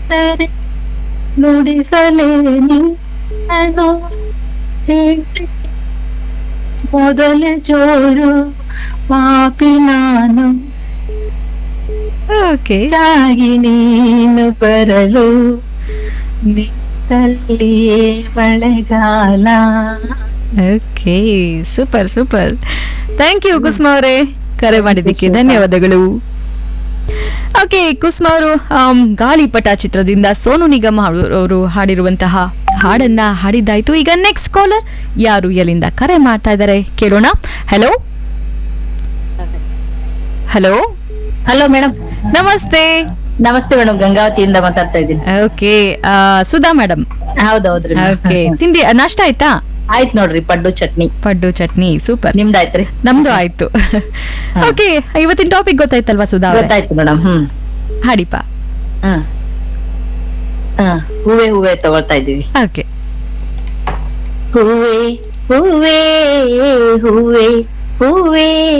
ನುಡಿದರೆ ನುಡಿಸಲೇ ನಿನ್ನನು ಹೇಳಿ ಮೊದಲ ಜೋರು ಪಾಪಿ ನಾನು ಓಕೆ ಜಾಗಿ ನೀನು ಬರಲು ನಿಂತಲ್ಲಿಯೇ ಮಳೆಗಾಲ. Okay super super. Thank you ಕುಸುಮ ಅವರೇ, ಕರೆ ಮಾಡಿದ್ದಕ್ಕೆ ಧನ್ಯವಾದಗಳು. ಓಕೆ ಕುಸುಮ ಅವರು ಗಾಳಿಪಟ ಚಿತ್ರದಿಂದ ಸೋನು ನಿಗಮ್ ಅವರು ಹಾಡಿರುವಂತಹ ಹಾಡನ್ನ ಹಾಡಿದ್ದಾಯ್ತು. ಈಗ ನೆಕ್ಸ್ಟ್ ಕಾಲರ್ ಯಾರು ಎಲ್ಲಿಂದ ಕರೆ ಮಾಡ್ತಾ ಇದ್ದಾರೆ ಕೇಳೋಣ. Hello hello hello madam. ನಮಸ್ತೆ. ನಮಸ್ತೆ ಮೇಡಮ್, ಗಂಗಾವತಿಯಿಂದ ಮಾತಾಡ್ತಾ ಇದ್ದೀನಿ. Okay Sudha madam. ಹೌದೌದ್ರಿ. ಓಕೆ ತಿಂಡಿ ನಾಷ್ಟ ಆಯ್ತಾ? ಆಯ್ತು ನೋಡ್ರಿ, ಪಡ್ಡು ಚಟ್ನಿ. ಪಡ್ಡು ಚಟ್ನಿ ಸೂಪರ್. ನಿಮ್ದಾಯ್ತ್ರಿ? ನಮ್ದು ಆಯ್ತು. ಓಕೆ ಇವತ್ತಿನ ಟಾಪಿಕ್ ಗೊತ್ತಾಯ್ತಲ್ವಾ ಸುಧಾ ಅವರೇ? ಗೊತ್ತಾಯ್ತು ಮೇಡಮ್. ಹಾಡಿಪ. ಹ್ಮ್ ಹೂವೇ ಹೂವೇ ತಗೊಳ್ತಾ ಇದೀವಿ. ಓಕೆ. ಹೂವೇ ಹೂವೇ ಹೂವೇ ಹೂವೇ